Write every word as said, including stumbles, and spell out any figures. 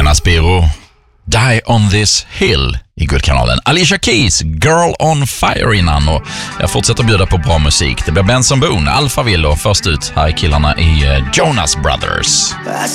Jonas Biro, Die on this hill i Guldkanalen. Alicia Keys, Girl on Fire innan, och jag fortsätter bjuda på bra musik. Det blir Benson Boone, Alphaville, och först ut här är killarna i Jonas Brothers.